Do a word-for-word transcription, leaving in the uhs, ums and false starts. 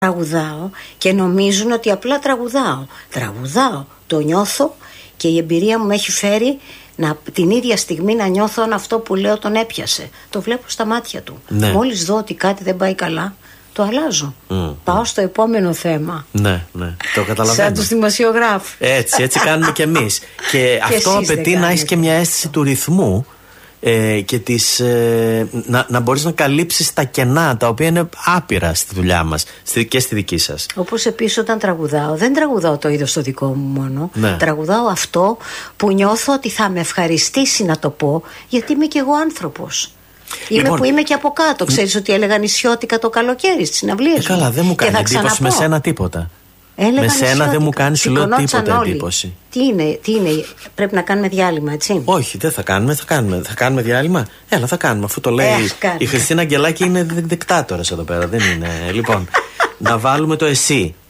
Τραγουδάω και νομίζουν ότι απλά τραγουδάω. Τραγουδάω, το νιώθω και η εμπειρία μου με έχει φέρει να, την ίδια στιγμή να νιώθω αν αυτό που λέω τον έπιασε. Το βλέπω στα μάτια του. Ναι. Μόλις δω ότι κάτι δεν πάει καλά, το αλλάζω. Mm. Πάω στο επόμενο θέμα. Ναι, ναι, το καταλαβαίνω. Σαν τους δημοσιογράφους. Έτσι, έτσι κάνουμε κι εμείς. Και, και αυτό απαιτεί να έχεις και μια αίσθηση του ρυθμού. Ε, και τις, ε, να, να μπορείς να καλύψεις τα κενά τα οποία είναι άπειρα στη δουλειά μας στη, και στη δική σας. Όπως επίσης όταν τραγουδάω, δεν τραγουδάω το είδος το δικό μου μόνο. Ναι. Τραγουδάω αυτό που νιώθω ότι θα με ευχαριστήσει να το πω, γιατί είμαι κι εγώ άνθρωπος. Είμαι λοιπόν, που είμαι και από κάτω. Ξέρεις ότι έλεγα νησιώτικα το καλοκαίρι στις συναυλίες μου. Καλά, δεν μου κάνει εντύπωση με σένα τίποτα. Έλεγα με σένα δεν μου κάνει, σου λέω τίποτα όλοι. εντύπωση. Τι είναι, τι είναι, πρέπει να κάνουμε διάλειμμα, έτσι? Όχι, δεν θα κάνουμε, θα κάνουμε. Θα κάνουμε διάλειμμα. Έλα, θα κάνουμε. Αφού το λέει ε, η Χριστίνα Αγγελάκη, είναι δικτάτορας εδώ πέρα, δεν είναι. Λοιπόν, να βάλουμε το εσύ.